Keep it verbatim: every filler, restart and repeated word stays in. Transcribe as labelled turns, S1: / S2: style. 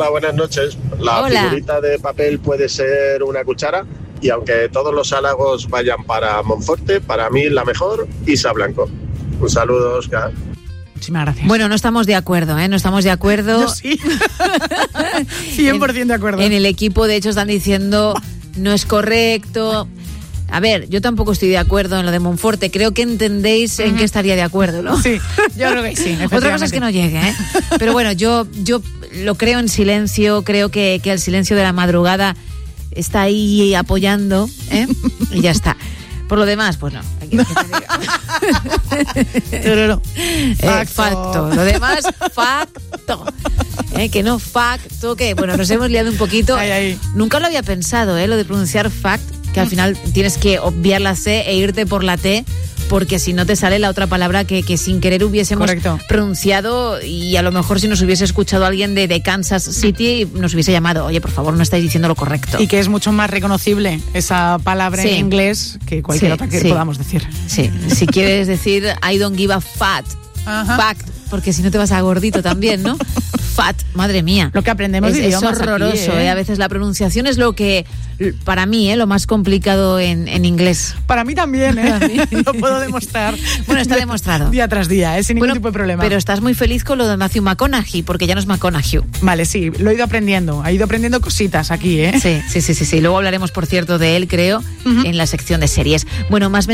S1: Hola, buenas noches. La
S2: Hola.
S1: figurita de papel puede ser una cuchara y aunque todos los halagos vayan para Monforte, para mí la mejor, Isa Blanco. Un saludo, Óscar.
S3: Muchísimas gracias.
S2: Bueno, no estamos de acuerdo, ¿eh? No estamos de acuerdo.
S3: Yo sí. cien por ciento de acuerdo.
S2: En el equipo, de hecho, están diciendo no es correcto. A ver, yo tampoco estoy de acuerdo en lo de Monforte. Creo que entendéis en qué estaría de acuerdo, ¿no?
S3: Sí, yo creo que sí.
S2: Otra cosa es que no llegue, ¿eh? Pero bueno, yo, yo lo creo en silencio. Creo que, que el silencio de la madrugada está ahí apoyando, ¿eh? Y ya está. Por lo demás, pues no. Aquí no.
S3: no, no.
S2: Eh,
S3: Facto.
S2: facto. Lo demás, facto. Eh, que no facto, que bueno, nos hemos liado un poquito.
S3: Ay, ay.
S2: Nunca lo había pensado, ¿eh? Lo de pronunciar fact, que al final tienes que obviar la C e irte por la T, porque si no te sale la otra palabra que, que sin querer hubiésemos
S3: Correcto.
S2: pronunciado, y a lo mejor si nos hubiese escuchado alguien de, de Kansas City nos hubiese llamado, oye, por favor, no estáis diciendo lo correcto.
S3: Y que es mucho más reconocible esa palabra
S2: Sí.
S3: en inglés que cualquier
S2: Sí,
S3: otra que
S2: sí.
S3: podamos decir.
S2: Sí, si quieres decir I don't give a fat,
S3: Ajá.
S2: fact, porque si no te vas a gordito también, ¿no? Fat, madre mía.
S3: Lo que aprendemos
S2: es,
S3: de
S2: es
S3: idiomas aquí,
S2: horroroso,
S3: ¿eh?
S2: ¿eh? A veces la pronunciación es lo que, para mí, ¿eh? Lo más complicado en, en inglés.
S3: Para mí también, ¿eh?
S2: Para mí.
S3: Lo puedo demostrar.
S2: Bueno, está demostrado.
S3: Día tras día, ¿eh? Sin ningún
S2: Bueno,
S3: tipo de problema.
S2: pero estás muy feliz con lo de Matthew McConaughey, porque ya no es McConaughey.
S3: Vale, sí, lo he ido aprendiendo. He ido aprendiendo cositas aquí, ¿eh?
S2: Sí, sí, sí, sí, sí. Luego hablaremos, por cierto, de él, creo, uh-huh. en la sección de series. Bueno, más